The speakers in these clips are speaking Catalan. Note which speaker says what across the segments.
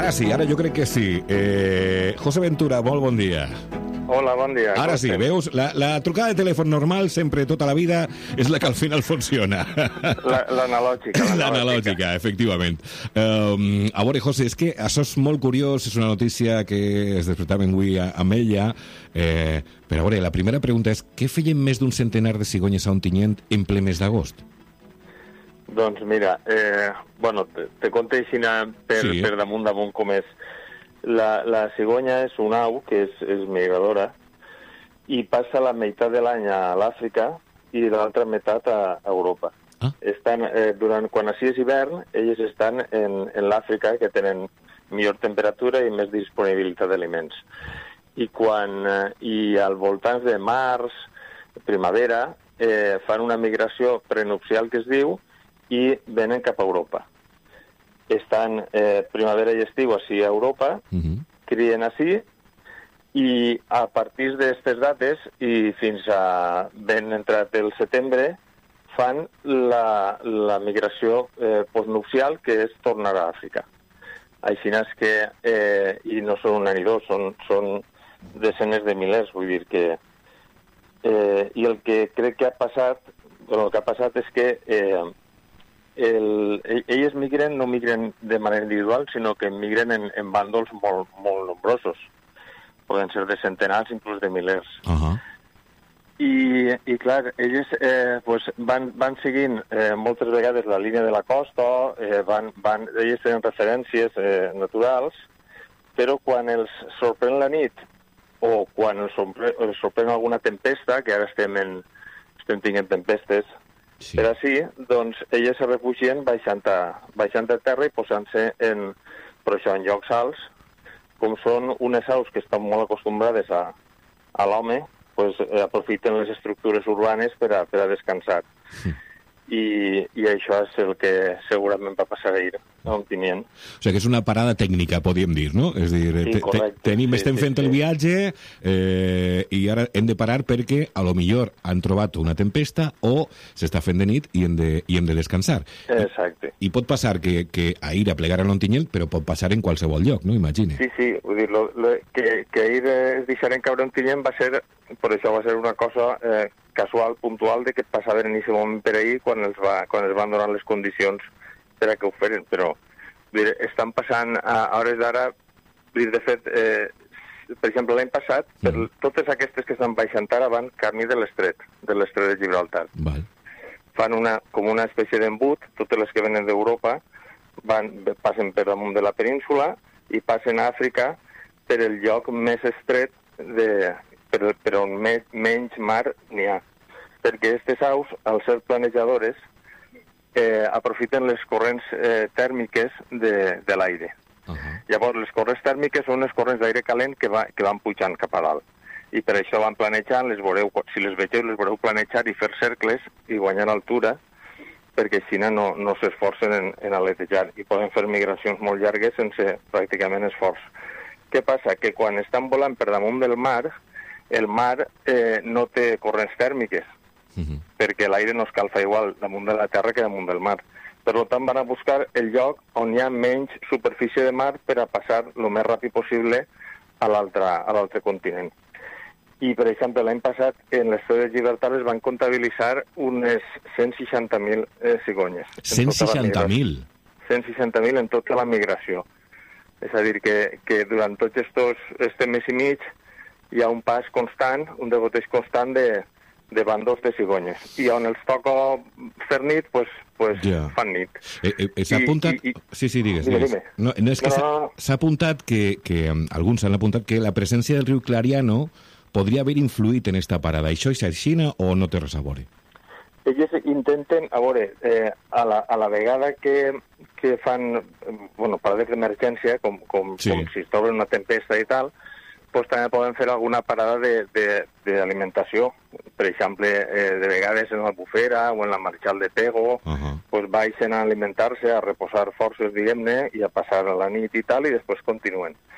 Speaker 1: Ara sí, ara jo crec que sí. José Ventura, molt bon dia.
Speaker 2: Hola, bon dia.
Speaker 1: Ara sí, veus? La trucada de telèfon normal sempre, tota la vida, és la que al final funciona.
Speaker 2: L'analògica.
Speaker 1: L'analògica, efectivament. A veure, José, és que això és molt curiós, és una notícia que es despertàvem avui amb ella, però a veure, la primera pregunta és què feien més d'un centenar de cigonyes a Ontinyent en ple mes d'agost?
Speaker 2: Doncs mira, te conto així per damunt com és. La cigonya és una au que és migradora i passa la meitat de l'any a l'Àfrica i l'altra meitat a Europa. Estan, quan així és hivern, elles estan en l'Àfrica, que tenen millor temperatura i més disponibilitat d'aliments. I al voltant de març, primavera, fan una migració prenupcial que es diu i venen cap a Europa. Estan primavera i estiu així a Europa, crien així, i a partir d'aquestes dates i fins a ben entrat el setembre fan la migració postnupcial, que és tornar a Àfrica. Així és que, i no són un any i dos, són desenes de milers, vull dir que... I el que crec que ha passat, el que ha passat és que elles no migren de manera individual, sinó que migren en bàndols molt nombrosos. Poden ser de centenars, inclús de milers. I clar, elles van seguint moltes vegades la línia de la costa, elles tenen referències naturals, però quan els sorprèn la nit o quan els sorprèn alguna tempesta, que ara estem tenint tempestes, per així, doncs, elles se refugien baixant a terra i posant-se en llocs alts, com són unes aus que estan molt acostumbrades a l'home, aprofiten les estructures urbanes per a descansar. I això és el que segurament va passar ahir a Ontinyent.
Speaker 1: O sigui que és una parada tècnica, podríem dir, no? És a dir, estem fent el viatge i ara hem de parar perquè a lo millor han trobat una tempesta o s'està fent de nit i hem de descansar.
Speaker 2: Exacte.
Speaker 1: I pot passar que ahir aplegaran l'Ontinyent, però pot passar en qualsevol lloc, no? Imagine.
Speaker 2: Sí, vull dir, que ahir es deixaren caure Ontinyent per això va ser una cosa casual, puntual, de que passaven en aquest moment per ahir quan es van donar les condicions per a que ho feren, però estan passant a hores d'ara, de fet, per exemple, l'any passat, totes aquestes que estan baixant ara van camí de l'estret de Gibraltar. Fan com una espècie d'embut, totes les que venen d'Europa passen per damunt de la península i passen a Àfrica per el lloc més estret per on menys mar n'hi ha. Perquè aquestes aus, al ser planejadores, aprofiten les corrents tèrmiques de l'aire. Llavors, les corrents tèrmiques són les corrents d'aire calent que van pujant cap a dalt. I per això van planejant, si les vegeu, les veureu planejar i fer cercles i guanyar altura, perquè així no s'esforcen en aletejar i poden fer migracions molt llargues sense pràcticament esforç. Què passa? Que quan estan volant per damunt del mar, el mar no té corrents tèrmiques, perquè l'aire no escalfa igual damunt de la terra que damunt del mar. Per tant, van a buscar el lloc on hi ha menys superfície de mar per a passar el més ràpid possible a l'altre continent. I, per exemple, l'any passat, en l'estret de Gibraltar es van comptabilitzar unes 160.000 cigonyes.
Speaker 1: 160.000?
Speaker 2: 160.000 en tota la migració. És a dir, que durant tots este mes i mig hi ha un pas constant, un degoteig constant de bàndols de cigonyes. I on els toca fer nit, fan nit.
Speaker 1: S'ha apuntat... Sí, digues. No, és que s'ha apuntat que alguns han apuntat que la presència del riu Clariano podria haver influït en esta parada. Això és així o no té res a veure?
Speaker 2: Elles intenten, a veure, a la vegada que fan parades d'emergència, com si es troben una tempesta i tal, doncs també poden fer alguna parada d'alimentació. Per exemple, de vegades en l'Albufera o en la Marxal de Pego, baixen a alimentar-se, a reposar forces, diguem-ne, i a passar la nit i tal, i després continuen.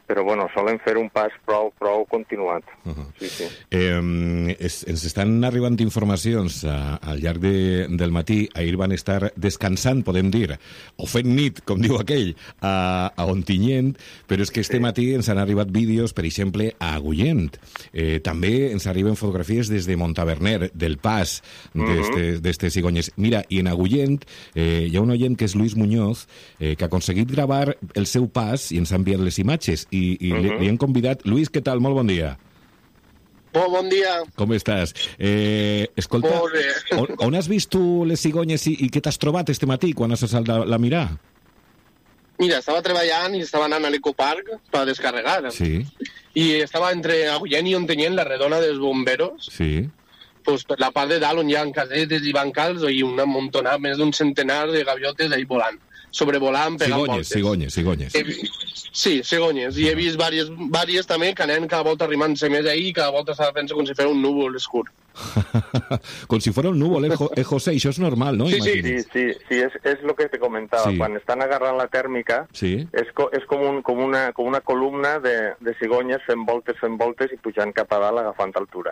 Speaker 2: però bueno, solen fer un pas prou continuat. Sí, sí.
Speaker 1: Ens estan arribant informacions al llarg del matí. Ahir van estar descansant, podem dir, o fent nit, com diu aquell, a Ontinyent, però és que este matí ens han arribat vídeos, per exemple, a Agullent. També ens arriben fotografies des de Montaverner, del pas d'estes cigonyes. Mira, i en Agullent hi ha un oient que és Luis Muñoz, que ha aconseguit gravar el seu pas i ens ha enviat les imatges. I li hem convidat. Luis, què tal? Molt bon dia.
Speaker 3: Bon dia.
Speaker 1: Com estàs? Escolta, on has vist tu les cigonyes i què t'has trobat este matí quan has alçat la mirar?
Speaker 3: Mira, estava treballant i estava anant a l'ecoparc per descarregar.
Speaker 1: Sí.
Speaker 3: I estava entre Agullent i Ontinyent, la redona dels bomberos.
Speaker 1: Sí.
Speaker 3: Pues per la part de dalt, on hi ha casetes i bancals, i una montonada, més d'un centenar de gaviotes ahí volant. Sobrevolant, pegant voltes.
Speaker 1: Cigonyes.
Speaker 3: Sí, cigonyes. I he vist vàries també que anen cada volta arrimant-se més ahí i cada volta s'ha de pensar com si fos un núvol escur.
Speaker 1: Com si fos un núvol, José, això és normal, no?
Speaker 2: Sí, és lo que te comentava. Sí. Quan estan agarrant la tèrmica, és com una columna de cigonyes fent voltes i pujant cap a dalt agafant altura.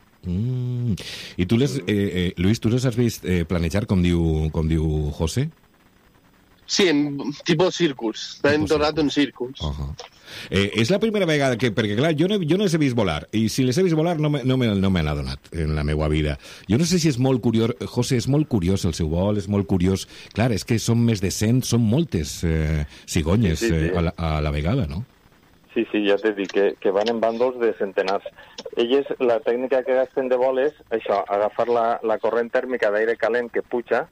Speaker 1: I tu Luis, tu les has vist planejar, com diu José?
Speaker 3: Sí, en tipus círculs. Hem tornat un círculs.
Speaker 1: És la primera vegada que... Perquè, clar, jo no les he vist volar. I si les he vist volar no me n'ha donat en la meva vida. Jo no sé si és molt curiós... José, és molt curiós el seu vol, és molt curiós... Clar, és que són més de 100, són moltes cigonyes a la vegada, no?
Speaker 2: Sí, ja t'he dit que van en bàndols de centenars. Elles, la tècnica que gasten de vol és això, agafar la corrent tèrmica d'aire calent que puja,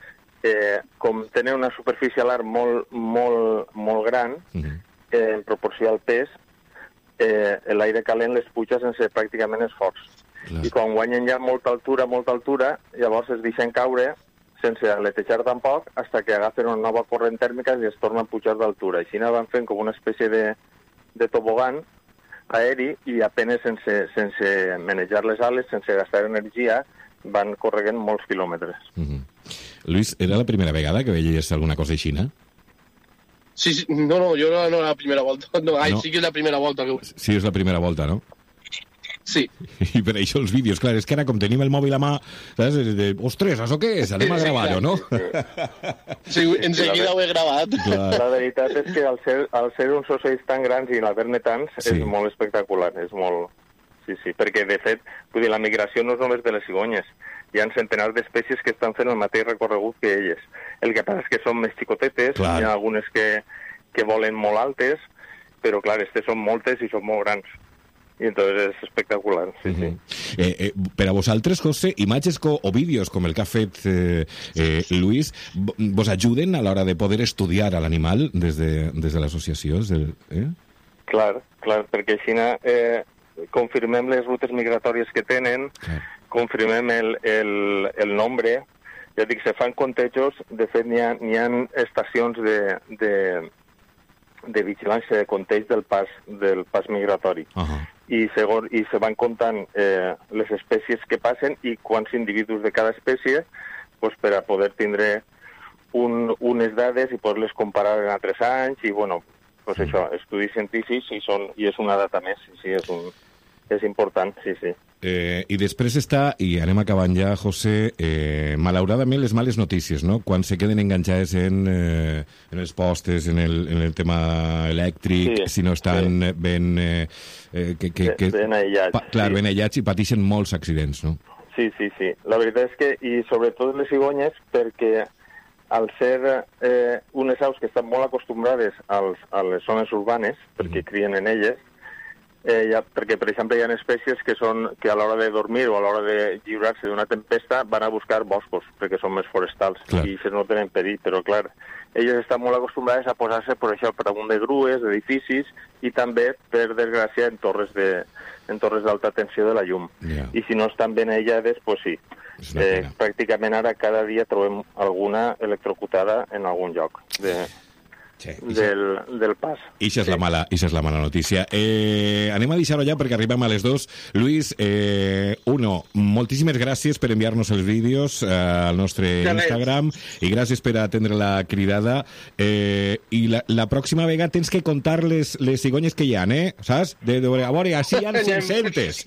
Speaker 2: com tenen una superfície alar molt gran, en proporció al pes, l'aire calent les puja sense pràcticament esforç. Clar. I quan guanyen ja molta altura, llavors es deixen caure sense aletejar tampoc, fins que agafen una nova corrent tèrmica i es tornen a pujar d'altura. Així van fent com una espècie de tobogan aeri i apenas sense manejar les ales, sense gastar energia, van corregant molts quilòmetres.
Speaker 1: Luis, era la primera vegada que veies alguna cosa així, no?
Speaker 3: Sí, no, jo no era la primera volta. No. Sí que és la primera volta.
Speaker 1: Sí, és la primera volta, no?
Speaker 3: Sí.
Speaker 1: I per això els vídeos, clar, és que ara com tenim el mòbil a mà, saps? Ostres, això què és? Anem a gravar-ho, no?
Speaker 3: Sí, enseguida ho he gravat.
Speaker 1: Clar.
Speaker 2: La veritat és que al ser uns ocells tan grans i l'haver-ne tants és molt espectacular, és molt... Sí, perquè de fet, vull dir, la migració no és només de les cigonyes, hi ha centenars d'espècies que estan fent el mateix recorregut que elles. El que passa és que són més xicotetes, clar. Hi ha algunes que volen molt altes, però clar, aquestes són moltes i són molt grans. I entonces és espectacular, sí.
Speaker 1: Per a vosaltres, José, imatges o vídeos com el que ha fet Luis, vos ajuden a l'hora de poder estudiar a l'animal des de l'associació?
Speaker 2: Clar, perquè així confirmem les rutes migratòries que tenen, confirmem el nombre, ja dic, se fan contejos, de fet n'hi ha estacions de vigilància de conteig del pas migratori. I se van comptant les espècies que passen i quants individus de cada espècie per a poder tindre unes dades i poder-les comparar en altres anys i, això, estudis científics i és una data més, sí, és important, sí.
Speaker 1: I després està, i anem acabant ja, José, malauradament les males notícies, no? Quan se queden enganxades en els postes, en el tema elèctric, si no estan ben...
Speaker 2: ben aïllats.
Speaker 1: Clar, ben aïllats i pateixen molts accidents, no?
Speaker 2: Sí. La veritat és que, i sobretot les cigonyes, perquè al ser unes aus que estan molt acostumbrades a les zones urbanes, perquè crien en elles, perquè, per exemple, hi ha espècies que a l'hora de dormir o a l'hora de lliurar-se d'una tempesta van a buscar boscos, perquè són més forestals, i això no tenen perill, però clar, elles estan molt acostumbrades a posar-se per això per damunt de grues, d'edificis, i també, per desgràcia, en torres d'alta tensió de la llum. I si no estan ben aïllades, doncs sí. Pràcticament ara cada dia trobem alguna electrocutada en algun lloc del pas.
Speaker 1: Ixa és la mala notícia. Anem a deixar-ho ja perquè arribem a les 2. Lluís, moltíssimes gràcies per enviar-nos els vídeos al nostre Instagram i gràcies per atendre la cridada. I la pròxima vegada tens que contar les cigonyes que hi ha, saps? A veure, així hi ha 500.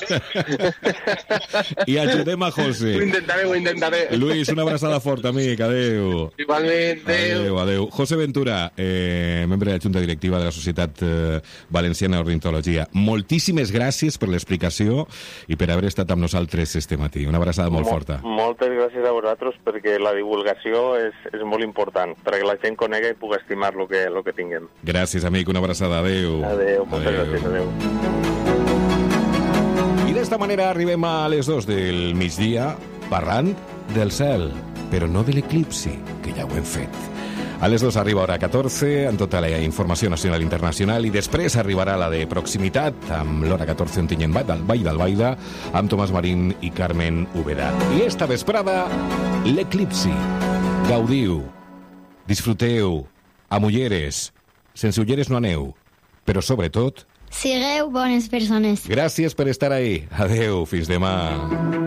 Speaker 1: I ajudem a José.
Speaker 3: Ho intentaré.
Speaker 1: Lluís, una abraçada forta, amic. Adéu.
Speaker 3: Igualment,
Speaker 1: adéu. José Ventura, membre de la Junta Directiva de la Societat Valenciana d'Ornitologia. Moltíssimes gràcies per l'explicació i per haver estat amb nosaltres este matí. Una abraçada molt forta.
Speaker 2: Moltes gràcies a vosaltres perquè la divulgació és molt important, perquè la gent conega i pugui estimar el que tinguem.
Speaker 1: Gràcies, amic. Una abraçada. Adéu.
Speaker 2: Moltes gràcies. Adéu.
Speaker 1: I d'esta manera arribem a les 2 del migdia parlant del cel, però no de l'eclipsi, que ja ho hem fet. A les 2 arriba hora 14 amb tota la informació nacional i internacional i després arribarà la de proximitat amb l'hora 14 on tinguem Vall d'Albaida amb Tomàs Marín i Carmen Úbeda. I esta vesprada, l'eclipsi. Gaudiu, disfruteu, amb ulleres. Sense ulleres no aneu, però sobretot...
Speaker 4: Sigueu bones persones.
Speaker 1: Gràcies per estar ahí. Adeu, fins demà.